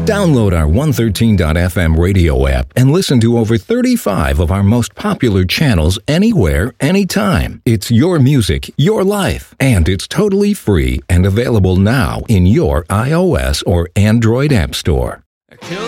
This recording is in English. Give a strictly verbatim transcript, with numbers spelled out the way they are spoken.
Download our one thirteen dot f m radio app and listen to over thirty-five of our most popular channels anywhere, anytime. It's your music, your life, and it's totally free and available now in your iOS or Android app store. Kill